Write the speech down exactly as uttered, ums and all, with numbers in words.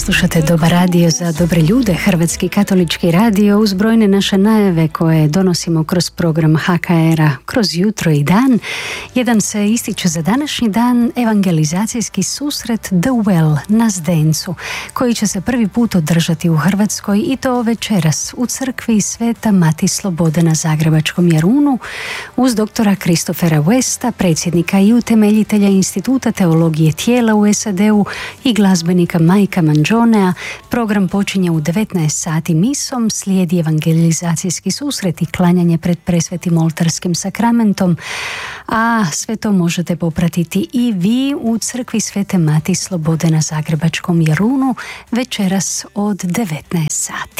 Slušate Dobar radio za dobre ljude, Hrvatski katolički radio, uz brojne naše najave koje donosimo kroz program H K R-a kroz jutro i dan. Jedan se ističe za današnji dan, evangelizacijski susret The Well na Zdencu, koji će se prvi put održati u Hrvatskoj i to večeras u crkvi Sveta Mati Slobode na Zagrebačkom Jarunu uz doktora Christophera Westa, predsjednika i utemeljitelja Instituta teologije tijela u S A D-u i glazbenika Majka Manđonea. Program počinje u devetnaest sati misom, slijedi evangelizacijski susret i klanjanje pred presvetim oltarskim sakramentom, a sve to možete popratiti i vi u crkvi Svete Mati Slobode na Zagrebačkom Jarunu večeras od devetnaest sati.